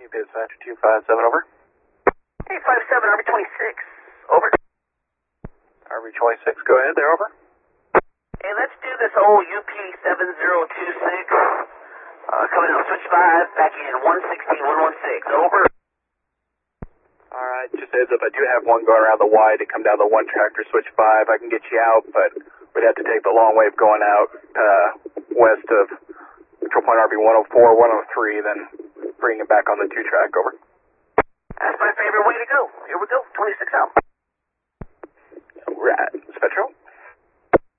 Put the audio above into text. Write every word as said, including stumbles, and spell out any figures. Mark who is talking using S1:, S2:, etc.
S1: Dispatch two five seven, over.
S2: eight five seven, R V twenty-six, over.
S1: R V twenty-six, go ahead there, over.
S2: Hey, let's do this old U P seven zero two six, uh, coming out switch five, back in one sixteen one one six, over.
S1: Alright, just heads up, I do have one going around the Y to come down the one tractor, switch five. I can get you out, but we'd have to take the long wave going out uh, west of control point R V one oh four, one oh three, then bring it back on the two track, over.
S2: That's my favorite way to go. Here we go, twenty-six out.
S1: We're at Spectrum.